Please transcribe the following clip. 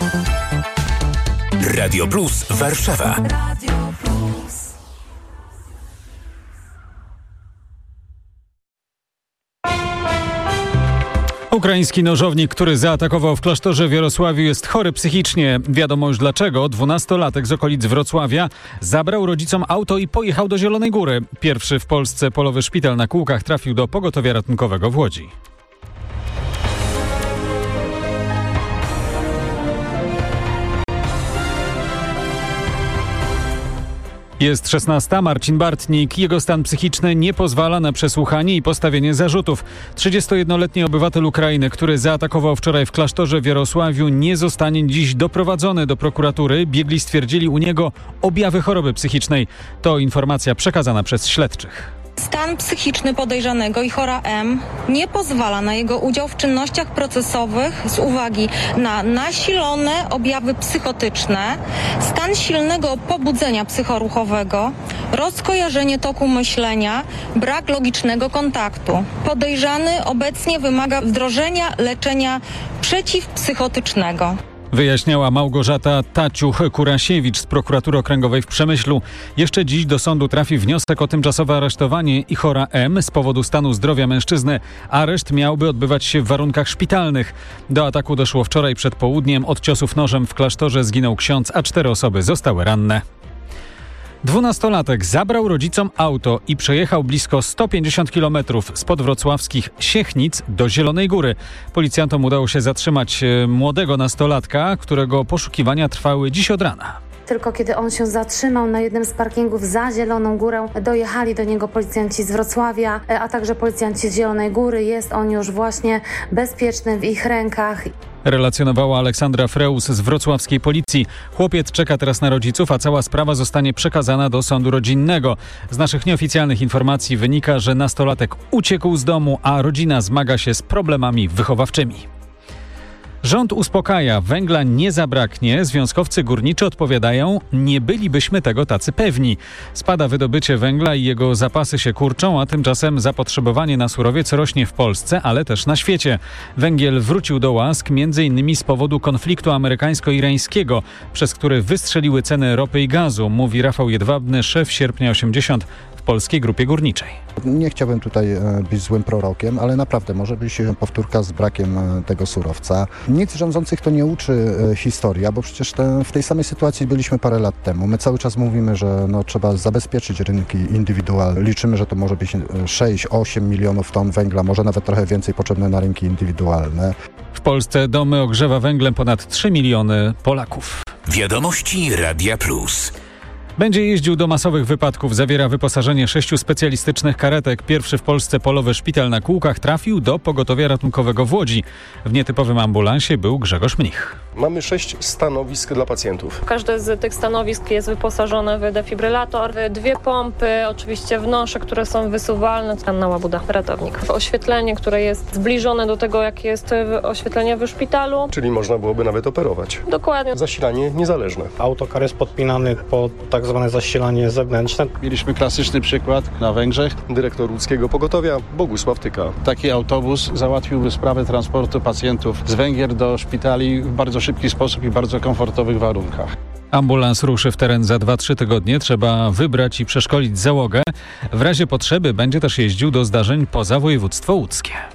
Radio Plus Warszawa. Ukraiński nożownik, który zaatakował w klasztorze w Jarosławiu, jest chory psychicznie. Wiadomo już dlaczego. 12-latek z okolic Wrocławia zabrał rodzicom auto i pojechał do Zielonej Góry. Pierwszy w Polsce polowy szpital na kółkach trafił do pogotowia ratunkowego w Łodzi. Jest 16. Marcin Bartnik. Jego stan psychiczny nie pozwala na przesłuchanie i postawienie zarzutów. 31-letni obywatel Ukrainy, który zaatakował wczoraj w klasztorze w Jarosławiu, nie zostanie dziś doprowadzony do prokuratury. Biegli stwierdzili u niego objawy choroby psychicznej. To informacja przekazana przez śledczych. Stan psychiczny podejrzanego i chora M nie pozwala na jego udział w czynnościach procesowych z uwagi na nasilone objawy psychotyczne, stan silnego pobudzenia psychoruchowego, rozkojarzenie toku myślenia, brak logicznego kontaktu. Podejrzany obecnie wymaga wdrożenia leczenia przeciwpsychotycznego. Wyjaśniała Małgorzata Taciuch-Kurasiewicz z Prokuratury Okręgowej w Przemyślu. Jeszcze dziś do sądu trafi wniosek o tymczasowe aresztowanie i chora M z powodu stanu zdrowia mężczyzny. Areszt miałby odbywać się w warunkach szpitalnych. Do ataku doszło wczoraj przed południem. Od ciosów nożem w klasztorze zginął ksiądz, a 4 osoby zostały ranne. 12-latek zabrał rodzicom auto i przejechał blisko 150 km spod wrocławskich Siechnic do Zielonej Góry. Policjantom udało się zatrzymać młodego nastolatka, którego poszukiwania trwały dziś od rana. Tylko kiedy on się zatrzymał na jednym z parkingów za Zieloną Górę, dojechali do niego policjanci z Wrocławia, a także policjanci z Zielonej Góry. Jest on już właśnie bezpieczny w ich rękach. Relacjonowała Aleksandra Freus z wrocławskiej policji. Chłopiec czeka teraz na rodziców, a cała sprawa zostanie przekazana do sądu rodzinnego. Z naszych nieoficjalnych informacji wynika, że nastolatek uciekł z domu, a rodzina zmaga się z problemami wychowawczymi. Rząd uspokaja, węgla nie zabraknie. Związkowcy górniczy odpowiadają, nie bylibyśmy tego tacy pewni. Spada wydobycie węgla i jego zapasy się kurczą, a tymczasem zapotrzebowanie na surowiec rośnie w Polsce, ale też na świecie. Węgiel wrócił do łask m.in. z powodu konfliktu amerykańsko-irańskiego, przez który wystrzeliły ceny ropy i gazu, mówi Rafał Jedwabny, szef Sierpnia 80 w Polskiej Grupie Górniczej. Nie chciałbym tutaj być złym prorokiem, ale naprawdę może być powtórka z brakiem tego surowca. Nic rządzących to nie uczy historia, bo przecież w tej samej sytuacji byliśmy parę lat temu. My cały czas mówimy, że trzeba zabezpieczyć rynki indywidualne. Liczymy, że to może być 6-8 milionów ton węgla, może nawet trochę więcej potrzebne na rynki indywidualne. W Polsce domy ogrzewa węglem ponad 3 miliony Polaków. Wiadomości Radia Plus. Będzie jeździł do masowych wypadków. Zawiera wyposażenie 6 specjalistycznych karetek. Pierwszy w Polsce polowy szpital na kółkach trafił do pogotowia ratunkowego w Łodzi. W nietypowym ambulansie był Grzegorz Mnich. Mamy 6 stanowisk dla pacjentów. Każde z tych stanowisk jest wyposażone w defibrylator, w 2 pompy, oczywiście w nosze, które są wysuwalne. Anna Łabuda, ratownik. Oświetlenie, które jest zbliżone do tego, jakie jest oświetlenie w szpitalu. Czyli można byłoby nawet operować. Dokładnie. Zasilanie niezależne. Autokar jest podpinany pod tak zwane zasilanie zewnętrzne. Mieliśmy klasyczny przykład na Węgrzech. Dyrektor łódzkiego pogotowia Bogusław Tyka. Taki autobus załatwiłby sprawę transportu pacjentów z Węgier do szpitali w bardzo szybki sposób i bardzo komfortowych warunkach. Ambulans ruszy w teren za 2-3 tygodnie. Trzeba wybrać i przeszkolić załogę. W razie potrzeby będzie też jeździł do zdarzeń poza województwo łódzkie.